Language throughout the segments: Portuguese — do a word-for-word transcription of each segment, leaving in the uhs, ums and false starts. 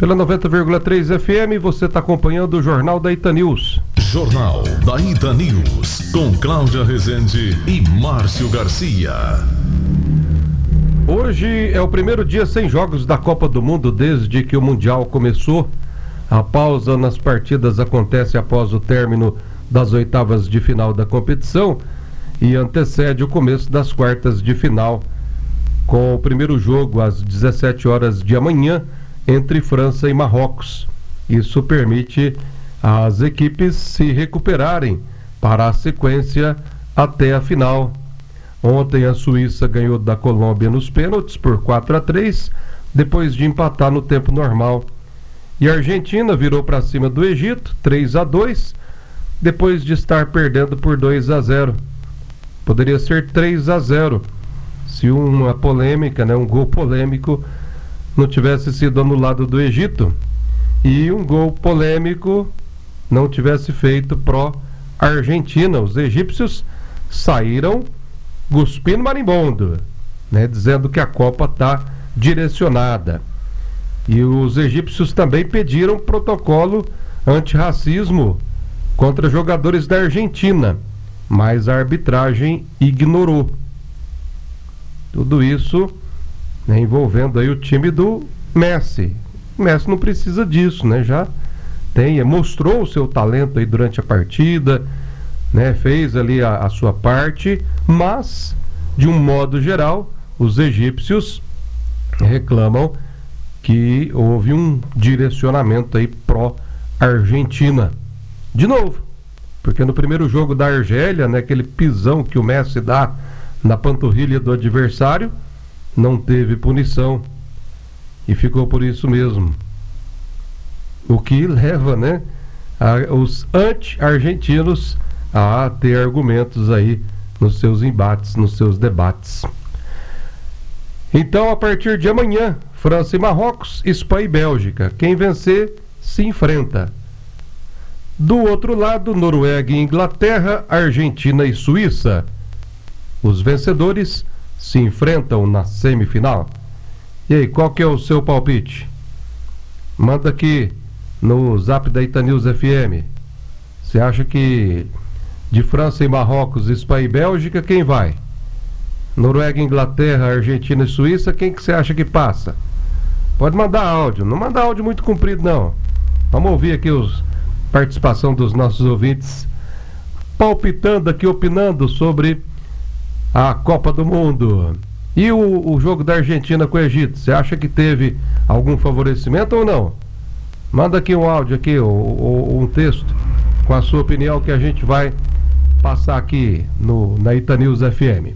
Pela noventa vírgula três F M, você está acompanhando o Jornal da Ita News. Jornal da Ita News, com Cláudia Rezende e Márcio Garcia. Hoje é o primeiro dia sem jogos da Copa do Mundo desde que o Mundial começou. A pausa nas partidas acontece após o término das oitavas de final da competição e antecede o começo das quartas de final, com o primeiro jogo às dezessete horas de amanhã entre França e Marrocos. Isso permite às equipes se recuperarem para a sequência até a final. Ontem a Suíça ganhou da Colômbia nos pênaltis por quatro a três, depois de empatar no tempo normal. E a Argentina virou para cima do Egito, três a dois, depois de estar perdendo por dois a zero. Poderia ser três a zero se uma polêmica, né, um gol polêmico não tivesse sido anulado do Egito e um gol polêmico não tivesse feito pró-Argentina. Os egípcios saíram cuspindo marimbondo, né, dizendo que a Copa está direcionada. E os egípcios também pediram protocolo antirracismo contra jogadores da Argentina, mas a arbitragem ignorou. Tudo isso, né, envolvendo aí o time do Messi. O Messi não precisa disso, né? Já tem, mostrou o seu talento aí durante a partida, né? Fez ali a, a sua parte, mas de um modo geral, os egípcios reclamam que houve um direcionamento aí pró-Argentina. De novo, porque no primeiro jogo da Argélia, né, aquele pisão que o Messi dá na panturrilha do adversário, não teve punição e ficou por isso mesmo. O que leva, né, a, os anti-argentinos a ter argumentos aí nos seus embates, nos seus debates. Então, a partir de amanhã, França e Marrocos, Espanha e Bélgica. Quem vencer, se enfrenta. Do outro lado, Noruega e Inglaterra, Argentina e Suíça. Os vencedores se enfrentam na semifinal. E aí, qual que é o seu palpite? Manda aqui no zap da Ita News F M. Você acha que de França e Marrocos, Espanha e Bélgica, quem vai? Noruega, Inglaterra, Argentina e Suíça, quem que você acha que passa? Pode mandar áudio, não manda áudio muito comprido não. Vamos ouvir aqui a participação dos nossos ouvintes, palpitando aqui, opinando sobre a Copa do Mundo. E o, o jogo da Argentina com o Egito, você acha que teve algum favorecimento ou não? Manda aqui um áudio aqui, ou, ou um texto, com a sua opinião, que a gente vai passar aqui no, na Ita News F M.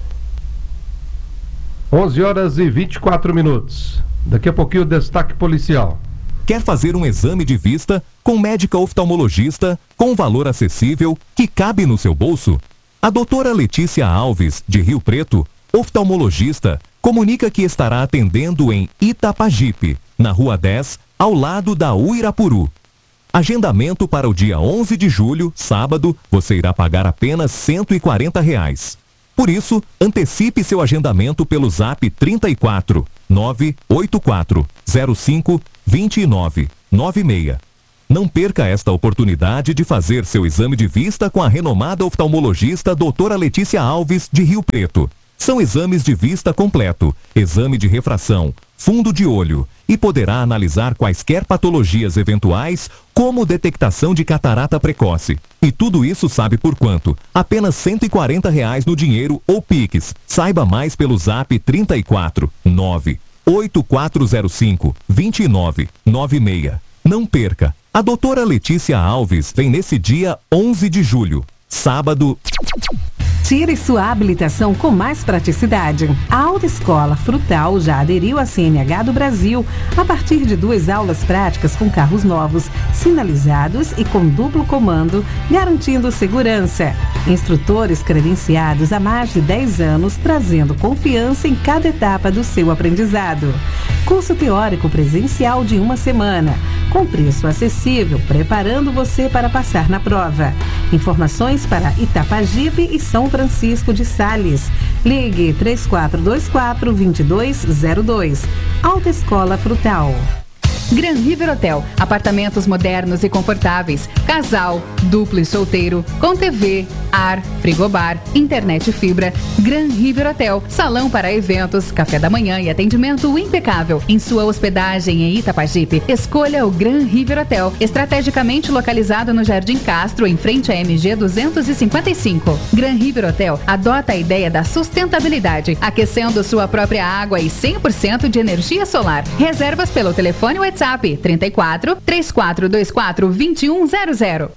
onze horas e vinte e quatro minutos. Daqui a pouquinho o destaque policial. Quer fazer um exame de vista com médica oftalmologista com valor acessível que cabe no seu bolso? A doutora Letícia Alves, de Rio Preto, oftalmologista, comunica que estará atendendo em Itapajipe, na Rua dez, ao lado da Uirapuru. Agendamento para o dia onze de julho, sábado, você irá pagar apenas cento e quarenta reais. Por isso, antecipe seu agendamento pelo zap trinta e quatro, nove oito quatro, zero cinco, dois nove, nove seis. Não perca esta oportunidade de fazer seu exame de vista com a renomada oftalmologista doutora Letícia Alves, de Rio Preto. São exames de vista completo, exame de refração, fundo de olho e poderá analisar quaisquer patologias eventuais, como detectação de catarata precoce. E tudo isso sabe por quanto? Apenas cento e quarenta reais no dinheiro ou Pix. Saiba mais pelo zap trinta e quatro, nove oito quatro zero cinco, dois nove, nove seis. Não perca! A doutora Letícia Alves vem nesse dia onze de julho, sábado. Tire sua habilitação com mais praticidade. A Autoescola Frutal já aderiu à C N H do Brasil a partir de duas aulas práticas com carros novos, sinalizados e com duplo comando, garantindo segurança. Instrutores credenciados há mais de dez anos, trazendo confiança em cada etapa do seu aprendizado. Curso teórico presencial de uma semana, com preço acessível, preparando você para passar na prova. Informações para Itapajipe e São Francisco de Sales. Ligue três quatro dois quatro, dois dois zero dois. Autoescola Frutal. Gran River Hotel, apartamentos modernos e confortáveis, casal, duplo e solteiro, com T V, ar, frigobar, internet fibra. Gran River Hotel, salão para eventos, café da manhã e atendimento impecável. Em sua hospedagem em Itapajipe, escolha o Gran River Hotel, estrategicamente localizado no Jardim Castro, em frente à M G duzentos e cinquenta e cinco. Gran River Hotel adota a ideia da sustentabilidade, aquecendo sua própria água e cem por cento de energia solar. Reservas pelo telefone WhatsApp trinta e quatro, três quatro dois quatro, dois um zero zero.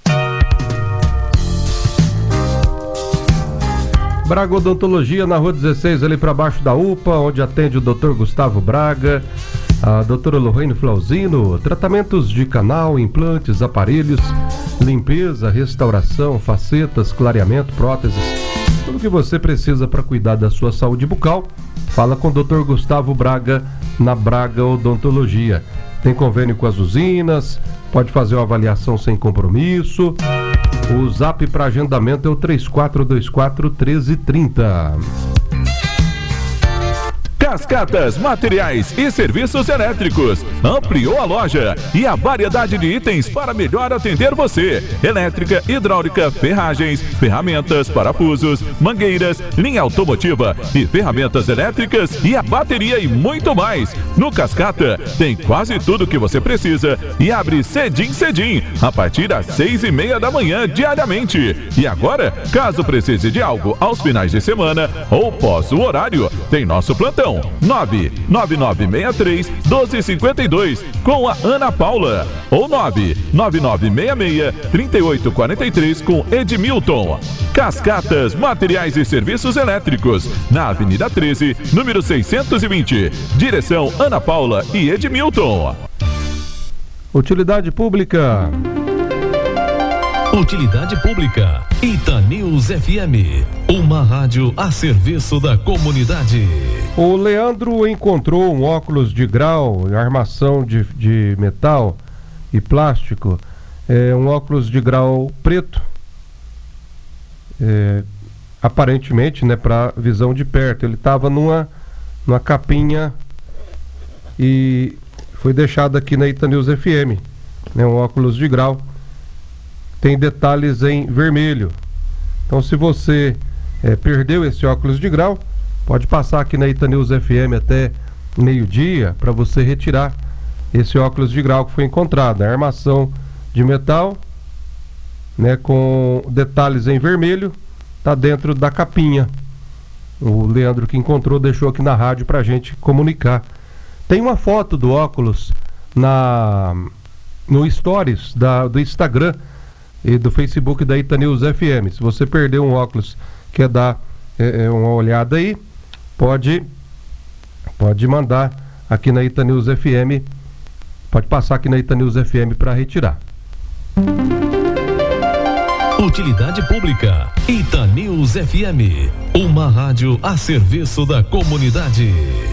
Braga Odontologia, na rua dezesseis, ali para baixo da U P A, onde atende o doutor Gustavo Braga, a doutora Lorraine Flauzino. Tratamentos de canal, implantes, aparelhos, limpeza, restauração, facetas, clareamento, próteses, tudo que você precisa para cuidar da sua saúde bucal. Fala com o doutor Gustavo Braga na Braga Odontologia. Tem convênio com as usinas, pode fazer uma avaliação sem compromisso. O zap para agendamento é o três quatro dois quatro, um três três zero. Cascatas, materiais e serviços elétricos. Ampliou a loja e a variedade de itens para melhor atender você. Elétrica, hidráulica, ferragens, ferramentas, parafusos, mangueiras, linha automotiva e ferramentas elétricas e a bateria e muito mais. No Cascata tem quase tudo que você precisa e abre cedim cedim a partir das seis e meia da manhã diariamente. E agora, caso precise de algo aos finais de semana ou pós o horário, tem nosso plantão nove nove nove seis três, um dois cinco dois com a Ana Paula ou nove nove nove seis seis, três oito quatro três com Edmilton. Cascatas, materiais e serviços elétricos, na Avenida treze, número seiscentos e vinte. Direção Ana Paula e Edmilton. Utilidade pública. Utilidade pública. Itanews F M, uma rádio a serviço da comunidade. O Leandro encontrou um óculos de grau, armação de, de metal e plástico, é, um óculos de grau preto, é, aparentemente, né, para visão de perto. Ele estava numa, numa capinha e foi deixado aqui na Itanews F M, né, um óculos de grau. Tem detalhes em vermelho. Então, se você é, perdeu esse óculos de grau, pode passar aqui na Itanews F M até meio-dia para você retirar esse óculos de grau que foi encontrado. A armação de metal, né, com detalhes em vermelho, está dentro da capinha. O Leandro que encontrou deixou aqui na rádio para a gente comunicar. Tem uma foto do óculos na, no Stories da, do Instagram e do Facebook da Itanews F M. Se você perdeu um óculos, quer dar é, uma olhada aí, pode, pode mandar aqui na Itanews F M, pode passar aqui na Itanews F M para retirar. Utilidade pública. Itanews F M, uma rádio a serviço da comunidade.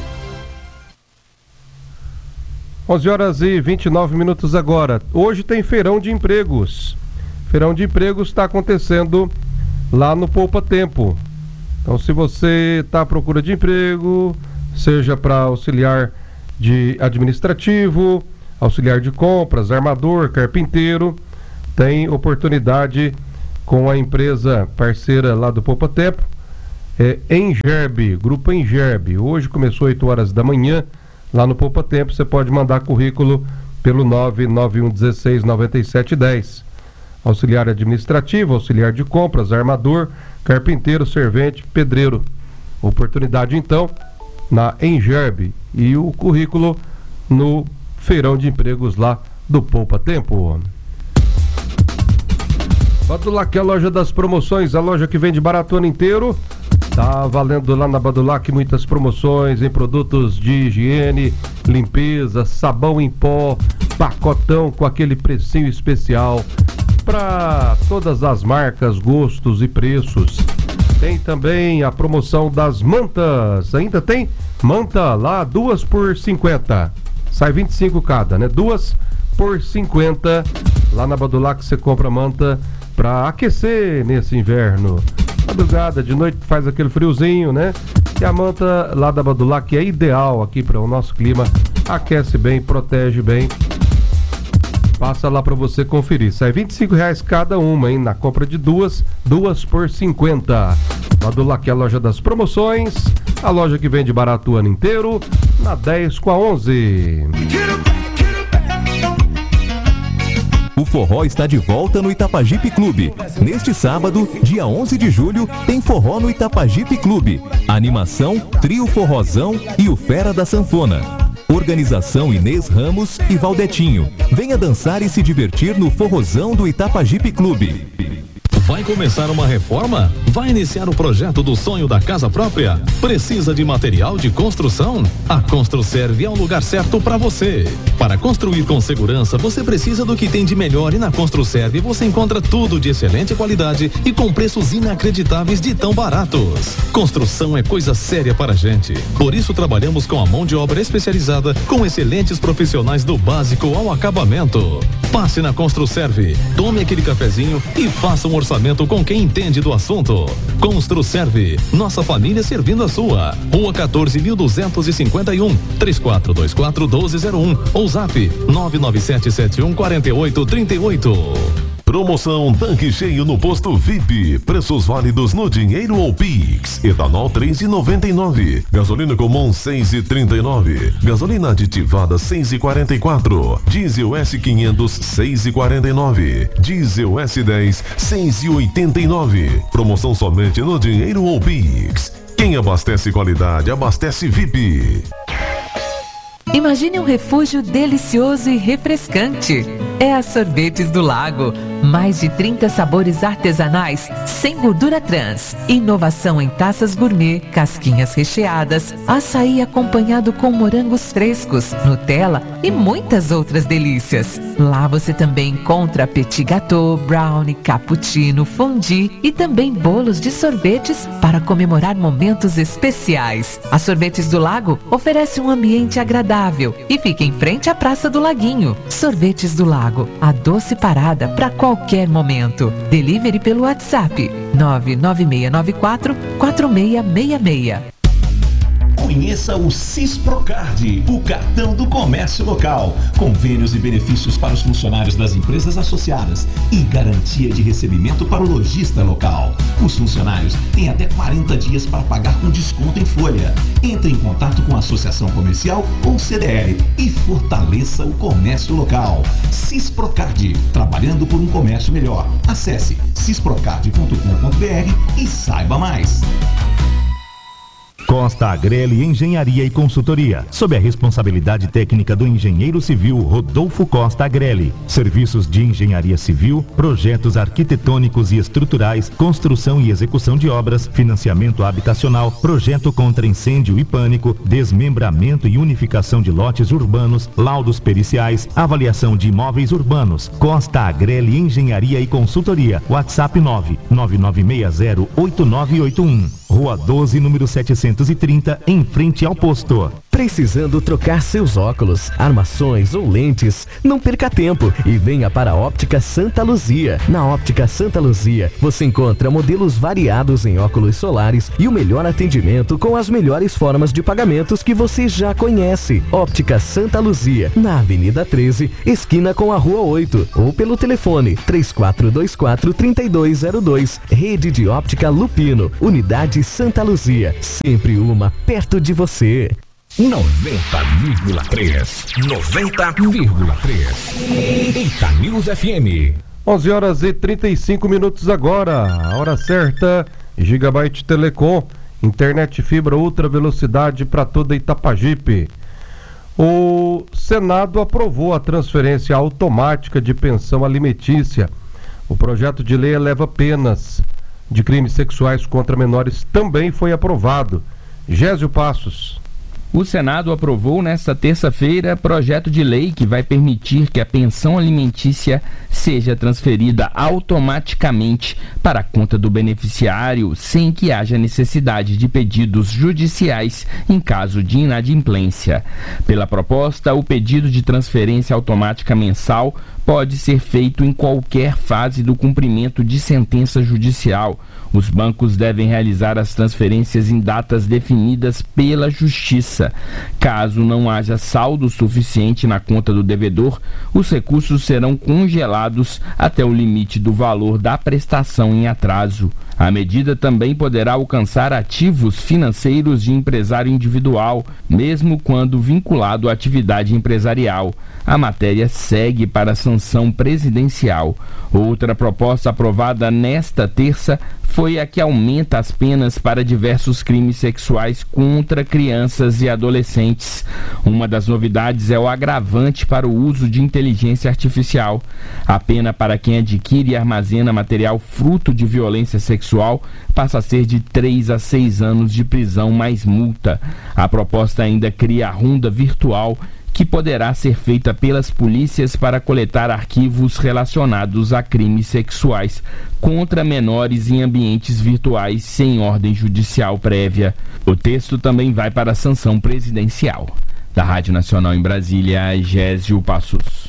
onze horas e vinte e nove minutos agora. Hoje tem feirão de empregos. Feirão de empregos está acontecendo lá no Poupa Tempo. Então, se você está à procura de emprego, seja para auxiliar de administrativo, auxiliar de compras, armador, carpinteiro, tem oportunidade com a empresa parceira lá do Poupa Tempo, é Engerb, Grupo Engerb. Hoje começou oito horas da manhã lá no Poupa Tempo. Você pode mandar currículo pelo nove nove um um seis, nove sete um zero. Auxiliar administrativo, auxiliar de compras, armador, carpinteiro, servente, pedreiro. Oportunidade então na Engerb e o currículo no feirão de empregos lá do Poupa Tempo. Badulac, a loja das promoções, a loja que vende barato o ano inteiro. Tá valendo lá na Badulac muitas promoções em produtos de higiene, limpeza, sabão em pó, pacotão com aquele precinho especial para todas as marcas, gostos e preços. Tem também a promoção das mantas. Ainda tem manta lá, duas por cinquenta. Sai vinte e cinco cada, né? Duas por cinquenta. Lá na Badulac você compra manta para aquecer nesse inverno. Madrugada, de noite faz aquele friozinho, né? E a manta lá da Badulac é ideal aqui para o nosso clima. aquece bem, protege bem. Passa lá para você conferir. Sai vinte e cinco reais cada uma, hein? Na compra de duas, duas por cinquenta. Lá do Laque, a loja das promoções. A loja que vende barato o ano inteiro. Na dez com a onze. O forró está de volta no Itapajipe Clube. Neste sábado, dia onze de julho, tem forró no Itapajipe Clube. Animação, trio forrozão e o Fera da Sanfona. Organização Inês Ramos e Valdetinho. Venha dançar e se divertir no forrozão do Itapajipe Clube. Vai começar uma reforma? Vai iniciar o projeto do sonho da casa própria? Precisa de material de construção? A Construserve é o lugar certo para você. Para construir com segurança, você precisa do que tem de melhor, e na Construserve você encontra tudo de excelente qualidade e com preços inacreditáveis de tão baratos. Construção é coisa séria para a gente. Por isso trabalhamos com a mão de obra especializada, com excelentes profissionais do básico ao acabamento. Passe na Construserve, tome aquele cafezinho e faça um orçamento com quem entende do assunto. Construserve, nossa família servindo a sua. Rua quatorze mil duzentos e cinquenta e um, três quatro dois quatro, um dois zero um ou zap nove nove sete sete um quatro oito três oito. Promoção Tanque Cheio no Posto V I P. Preços válidos no dinheiro ou Pix. Etanol três e noventa e nove. Gasolina comum seis e trinta e nove. Gasolina aditivada seis e quarenta e quatro. Diesel S quinhentos seis e quarenta e nove. Diesel S dez seis e oitenta e nove. Promoção somente no dinheiro ou Pix. Quem abastece qualidade, abastece V I P. Imagine um refúgio delicioso e refrescante. É a Sorvetes do Lago. Mais de trinta sabores artesanais, sem gordura trans. Inovação em taças gourmet, casquinhas recheadas, açaí acompanhado com morangos frescos, Nutella e muitas outras delícias. Lá você também encontra petit gâteau, brownie, cappuccino, fondue e também bolos de sorvetes para comemorar momentos especiais. A Sorvetes do Lago oferece um ambiente agradável e fica em frente à Praça do Laguinho. Sorvetes do Lago, a doce parada para qualquer momento. Delivery pelo WhatsApp nove nove seis nove quatro, quatro seis seis seis. Conheça o Cisprocard, o cartão do comércio local. Convênios e benefícios para os funcionários das empresas associadas e garantia de recebimento para o lojista local. Os funcionários têm até quarenta dias para pagar com desconto em folha. Entre em contato com a associação comercial ou C D L e fortaleça o comércio local. Cisprocard, trabalhando por um comércio melhor. Acesse cisprocard ponto com ponto br e saiba mais. Costa Agrelli Engenharia e Consultoria, sob a responsabilidade técnica do engenheiro civil Rodolfo Costa Agrelli. Serviços de engenharia civil, projetos arquitetônicos e estruturais, construção e execução de obras, financiamento habitacional, projeto contra incêndio e pânico, desmembramento e unificação de lotes urbanos, laudos periciais, avaliação de imóveis urbanos. Costa Agrelli Engenharia e Consultoria. WhatsApp nove nove nove seis zero oito nove oito um. Rua doze, número setecentos e trinta, em frente ao posto. Precisando trocar seus óculos, armações ou lentes? Não perca tempo e venha para a Óptica Santa Luzia. Na Óptica Santa Luzia, você encontra modelos variados em óculos solares e o melhor atendimento com as melhores formas de pagamentos que você já conhece. Óptica Santa Luzia, na Avenida treze, esquina com a Rua oito, ou pelo telefone três quatro dois quatro, três dois zero dois. Rede de Óptica Lupino, Unidade Santa Luzia, sempre uma perto de você. noventa vírgula três. noventa vírgula três. Eita News F M. onze horas e trinta e cinco minutos agora. A hora certa. Gigabyte Telecom. Internet fibra ultra velocidade para toda Itapajipe. O Senado aprovou a transferência automática de pensão alimentícia. O projeto de lei eleva penas de crimes sexuais contra menores também foi aprovado. Gésio Passos. O Senado aprovou nesta terça-feira projeto de lei que vai permitir que a pensão alimentícia seja transferida automaticamente para a conta do beneficiário, sem que haja necessidade de pedidos judiciais em caso de inadimplência. Pela proposta, o pedido de transferência automática mensal pode ser feito em qualquer fase do cumprimento de sentença judicial. Os bancos devem realizar as transferências em datas definidas pela Justiça. Caso não haja saldo suficiente na conta do devedor, os recursos serão congelados até o limite do valor da prestação em atraso. A medida também poderá alcançar ativos financeiros de empresário individual, mesmo quando vinculado à atividade empresarial. A matéria segue para a sanção presidencial. Outra proposta aprovada nesta terça foi a que aumenta as penas para diversos crimes sexuais contra crianças e adolescentes. Uma das novidades é o agravante para o uso de inteligência artificial. A pena para quem adquire e armazena material fruto de violência sexual passa a ser de três a seis anos de prisão mais multa. A proposta ainda cria a ronda virtual, que poderá ser feita pelas polícias para coletar arquivos relacionados a crimes sexuais contra menores em ambientes virtuais sem ordem judicial prévia. O texto também vai para a sanção presidencial. Da Rádio Nacional em Brasília, Gésio Passos.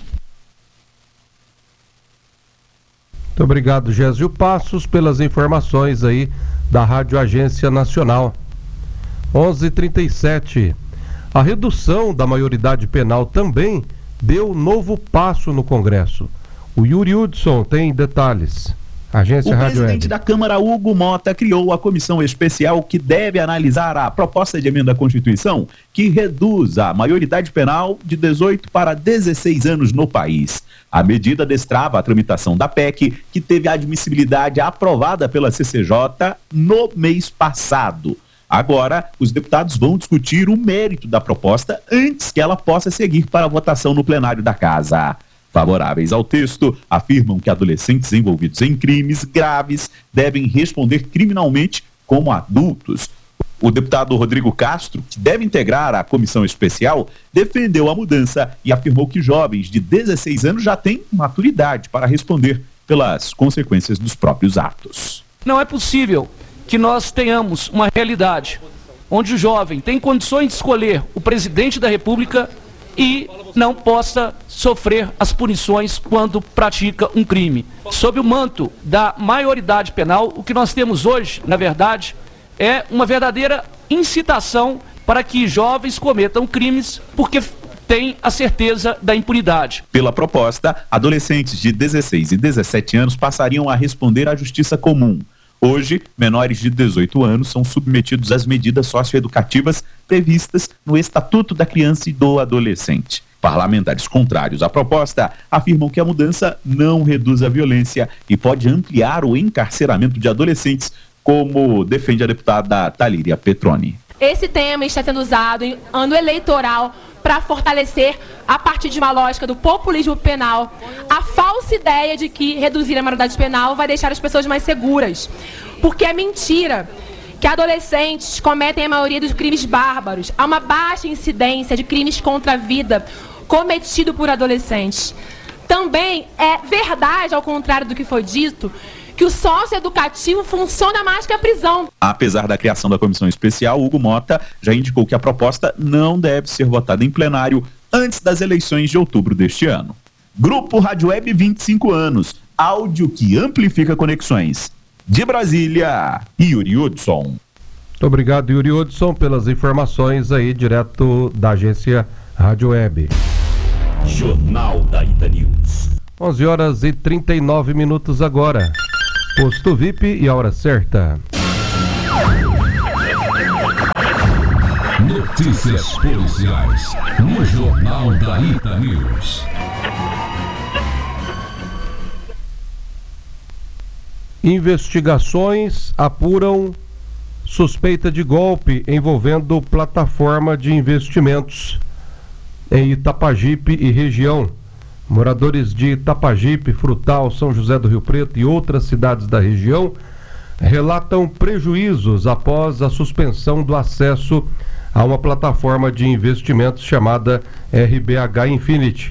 Muito obrigado, Gésio Passos, pelas informações aí da Rádio Agência Nacional. onze e trinta e sete. A redução da maioridade penal também deu novo passo no Congresso. O Yuri Hudson tem detalhes. Agência O Rádio presidente Web. da Câmara, Hugo Mota, criou a comissão especial que deve analisar a proposta de emenda à Constituição que reduz a maioridade penal de dezoito para dezesseis anos no país. A medida destrava a tramitação da P E C, que teve a admissibilidade aprovada pela C C J no mês passado. Agora, os deputados vão discutir o mérito da proposta antes que ela possa seguir para a votação no plenário da Casa. Favoráveis ao texto, afirmam que adolescentes envolvidos em crimes graves devem responder criminalmente como adultos. O deputado Rodrigo Castro, que deve integrar a comissão especial, defendeu a mudança e afirmou que jovens de dezesseis anos já têm maturidade para responder pelas consequências dos próprios atos. Não é possível que nós tenhamos uma realidade onde o jovem tem condições de escolher o presidente da República e não possa sofrer as punições quando pratica um crime. Sob o manto da maioridade penal, o que nós temos hoje, na verdade, é uma verdadeira incitação para que jovens cometam crimes porque têm a certeza da impunidade. Pela proposta, adolescentes de dezesseis e dezessete anos passariam a responder à justiça comum. Hoje, menores de dezoito anos são submetidos às medidas socioeducativas previstas no Estatuto da Criança e do Adolescente. Parlamentares contrários à proposta afirmam que a mudança não reduz a violência e pode ampliar o encarceramento de adolescentes, como defende a deputada Talíria Petroni. Esse tema está sendo usado em ano eleitoral para fortalecer, a partir de uma lógica do populismo penal, a falsa ideia de que reduzir a maioridade penal vai deixar as pessoas mais seguras. Porque é mentira que adolescentes cometem a maioria dos crimes bárbaros. Há uma baixa incidência de crimes contra a vida cometido por adolescentes. Também é verdade, ao contrário do que foi dito, que o socioeducativo funciona mais que a prisão. Apesar da criação da comissão especial, Hugo Mota já indicou que a proposta não deve ser votada em plenário antes das eleições de outubro deste ano. Grupo Rádio Web, vinte e cinco anos. Áudio que amplifica conexões. De Brasília, Yuri Hudson. Muito obrigado, Yuri Hudson, pelas informações aí direto da agência Rádio Web. Jornal da Ita News. onze horas e trinta e nove minutos agora. Posto V I P e a hora certa. Notícias policiais no Jornal da Ita News. Investigações apuram suspeita de golpe envolvendo plataforma de investimentos em Itapajipe e região. Moradores de Itapajipe, Frutal, São José do Rio Preto e outras cidades da região relatam prejuízos após a suspensão do acesso a uma plataforma de investimentos chamada R B H Infinity.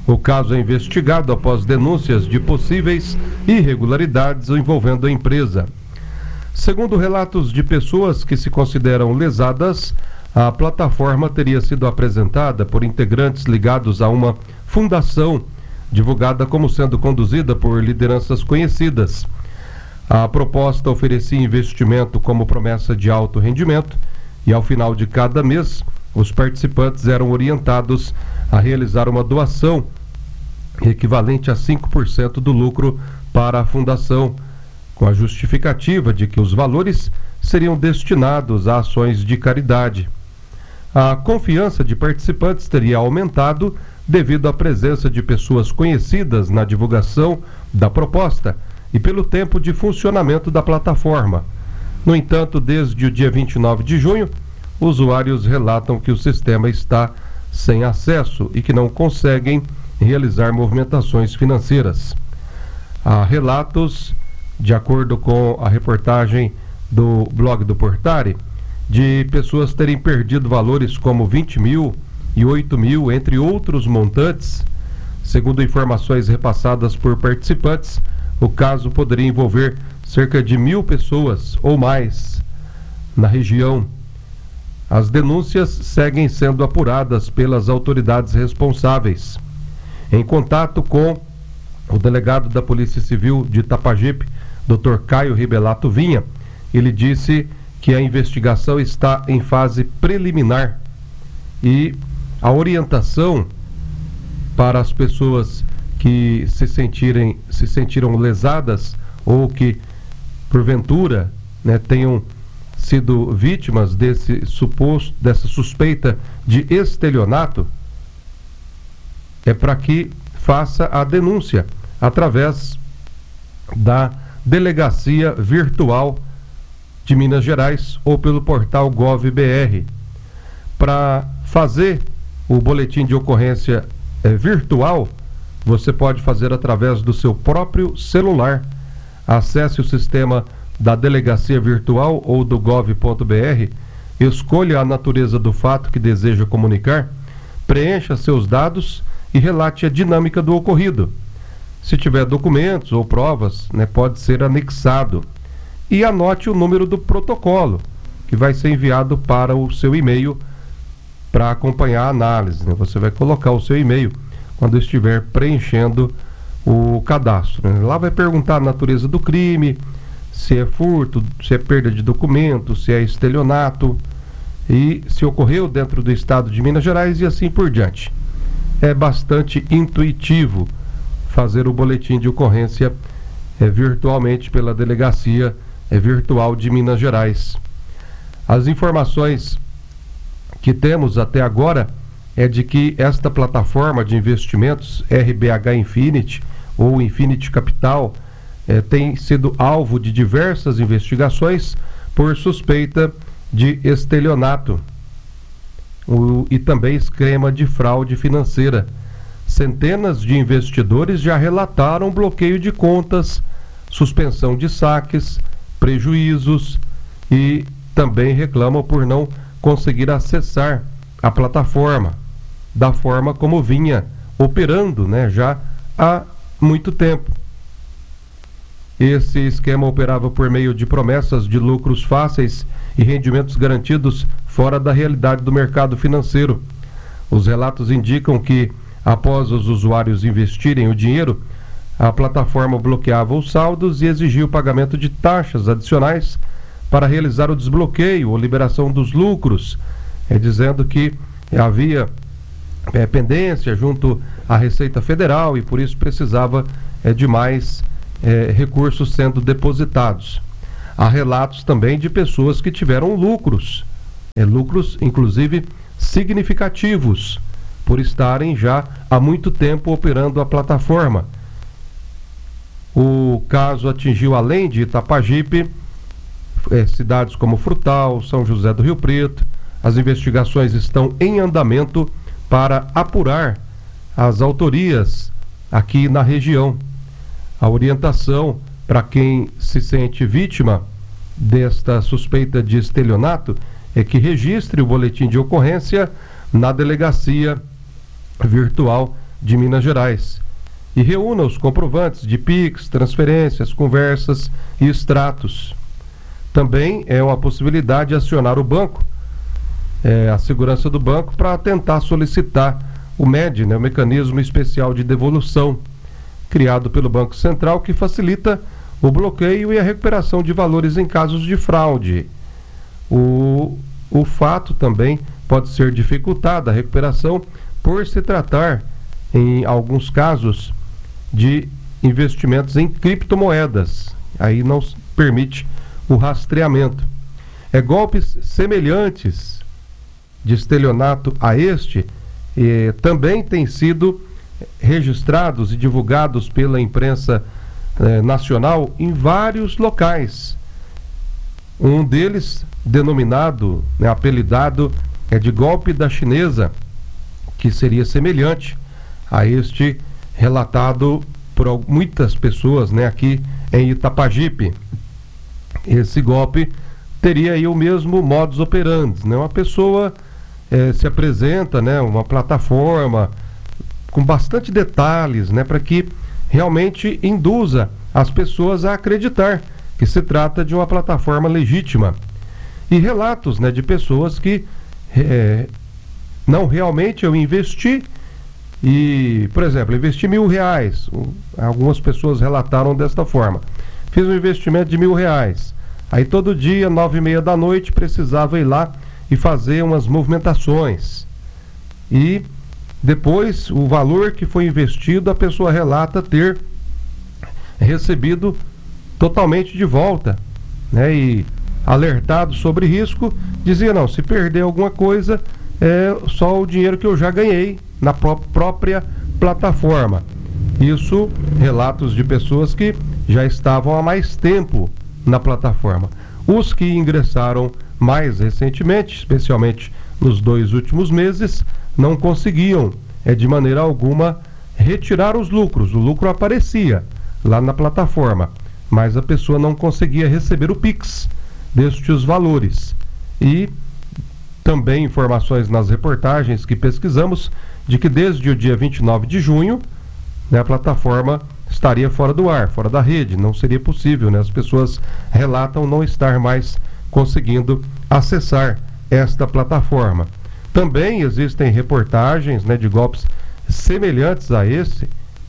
O caso é investigado após denúncias de possíveis irregularidades envolvendo a empresa. Segundo relatos de pessoas que se consideram lesadas, a plataforma teria sido apresentada por integrantes ligados a uma fundação, divulgada como sendo conduzida por lideranças conhecidas. A proposta oferecia investimento como promessa de alto rendimento e, ao final de cada mês, os participantes eram orientados a realizar uma doação equivalente a cinco por cento do lucro para a fundação, com a justificativa de que os valores seriam destinados a ações de caridade. A confiança de participantes teria aumentado devido à presença de pessoas conhecidas na divulgação da proposta e pelo tempo de funcionamento da plataforma. No entanto, desde o dia vinte e nove de junho, usuários relatam que o sistema está sem acesso e que não conseguem realizar movimentações financeiras. Há relatos, de acordo com a reportagem do blog do Portari, de pessoas terem perdido valores como vinte mil e oito mil, entre outros montantes. Segundo informações repassadas por participantes, o caso poderia envolver cerca de mil pessoas ou mais na região. As denúncias seguem sendo apuradas pelas autoridades responsáveis. Em contato com o delegado da Polícia Civil de Itapajipe, doutor Caio Ribelato Vinha, ele disse que a investigação está em fase preliminar e a orientação para as pessoas que se sentirem, se sentiram lesadas ou que, porventura, né, tenham sido vítimas desse suposto, dessa suspeita de estelionato, é para que faça a denúncia através da Delegacia Virtual de Minas Gerais ou pelo portal GovBR. Para fazer o boletim de ocorrência é, virtual, você pode fazer através do seu próprio celular. Acesse o sistema da Delegacia Virtual ou do gov ponto br, escolha a natureza do fato que deseja comunicar, preencha seus dados e relate a dinâmica do ocorrido. Se tiver documentos ou provas, né, pode ser anexado. E anote o número do protocolo, que vai ser enviado para o seu e-mail para acompanhar a análise, né? Você vai colocar o seu e-mail quando estiver preenchendo o cadastro, né? Lá vai perguntar a natureza do crime, se é furto, se é perda de documento, se é estelionato e se ocorreu dentro do estado de Minas Gerais e assim por diante. É bastante intuitivo fazer o boletim de ocorrência é, virtualmente pela Delegacia é, Virtual de Minas Gerais. As informações que temos até agora é de que esta plataforma de investimentos R B H Infinity ou Infinity Capital é, tem sido alvo de diversas investigações por suspeita de estelionato o, e também esquema de fraude financeira. Centenas de investidores já relataram bloqueio de contas, suspensão de saques, prejuízos e também reclamam por não conseguir acessar a plataforma da forma como vinha operando, né, já há muito tempo. Esse esquema operava por meio de promessas de lucros fáceis e rendimentos garantidos fora da realidade do mercado financeiro. Os relatos indicam que, após os usuários investirem o dinheiro, a plataforma bloqueava os saldos e exigia o pagamento de taxas adicionais para realizar o desbloqueio ou liberação dos lucros, é, dizendo que havia é, pendência junto à Receita Federal e por isso precisava é, de mais é, recursos sendo depositados. Há relatos também de pessoas que tiveram lucros, é, lucros inclusive significativos, por estarem já há muito tempo operando a plataforma. O caso atingiu, além de Itapajipe, é, cidades como Frutal, São José do Rio Preto. As investigações estão em andamento para apurar as autorias aqui na região. A orientação para quem se sente vítima desta suspeita de estelionato é que registre o boletim de ocorrência na Delegacia Virtual de Minas Gerais e reúna os comprovantes de Pix, transferências, conversas e extratos. Também é uma possibilidade acionar o banco, é, a segurança do banco, para tentar solicitar o M E D, né, o Mecanismo Especial de Devolução, criado pelo Banco Central, que facilita o bloqueio e a recuperação de valores em casos de fraude. O, o fato também pode ser dificultada a recuperação por se tratar, em alguns casos, de investimentos em criptomoedas. Aí não permite o rastreamento. É, golpes semelhantes de estelionato a este eh, também têm sido registrados e divulgados pela imprensa eh, nacional em vários locais. Um deles, denominado, né, apelidado, é de golpe da chinesa, que seria semelhante a este relatado por muitas pessoas, né, aqui em Itapajipe. Esse golpe teria aí o mesmo modus operandi, né? Uma pessoa eh, se apresenta, né, uma plataforma com bastante detalhes, né, para que realmente induza as pessoas a acreditar que se trata de uma plataforma legítima. E relatos, né, de pessoas que eh, não, realmente eu investi e, por exemplo, investi mil reais. Algumas pessoas relataram desta forma: fiz um investimento de mil reais. Aí todo dia, nove e meia da noite, precisava ir lá e fazer umas movimentações. E depois, o valor que foi investido, a pessoa relata ter recebido totalmente de volta, né? E alertado sobre risco, dizia: não, se perder alguma coisa, é só o dinheiro que eu já ganhei na pró- própria plataforma. Isso, relatos de pessoas que já estavam há mais tempo na plataforma. Os que ingressaram mais recentemente, especialmente nos dois últimos meses, não conseguiam, é, de maneira alguma, retirar os lucros. O lucro aparecia lá na plataforma, mas a pessoa não conseguia receber o Pix destes valores. E também informações nas reportagens que pesquisamos de que desde o dia vinte e nove de junho, né, a plataforma estaria fora do ar, fora da rede, não seria possível, né? As pessoas relatam não estar mais conseguindo acessar esta plataforma. Também existem reportagens, né, de golpes semelhantes a esse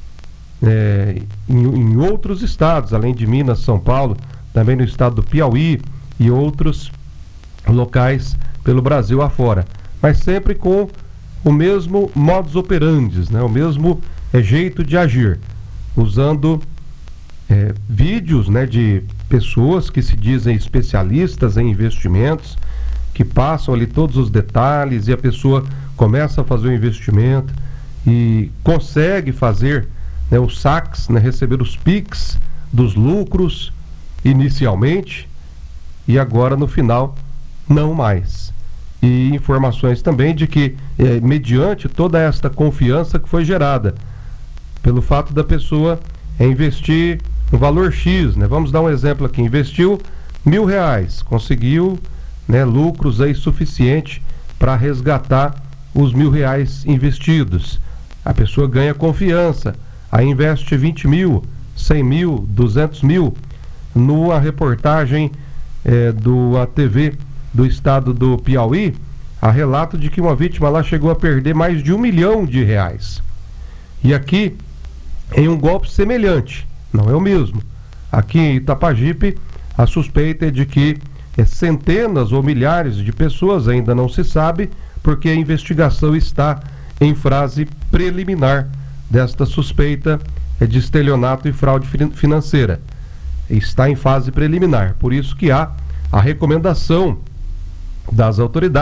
é, em, em outros estados, além de Minas, São Paulo, também no estado do Piauí e outros locais pelo Brasil afora, mas sempre com o mesmo modus operandi, né, o mesmo é, jeito de agir, usando é, vídeos, né, de pessoas que se dizem especialistas em investimentos, que passam ali todos os detalhes e a pessoa começa a fazer o investimento e consegue fazer, né, os saques, né, receber os Pix dos lucros inicialmente e agora no final não mais. E informações também de que, eh, mediante toda esta confiança que foi gerada pelo fato da pessoa é, investir um valor X, né? Vamos dar um exemplo aqui: investiu mil reais, conseguiu, né, lucros aí suficiente para resgatar os mil reais investidos. A pessoa ganha confiança, aí investe vinte mil, cem mil, duzentos mil. Numa reportagem eh, do A T V do estado do Piauí, há relato de que uma vítima lá chegou a perder mais de um milhão de reais. E aqui, em um golpe semelhante, não é o mesmo. Aqui em Itapajipe, a suspeita é de que é, centenas ou milhares de pessoas, ainda não se sabe, porque a investigação está em fase preliminar desta suspeita é, de estelionato e fraude financeira. Está em fase preliminar, por isso que há a recomendação das autoridades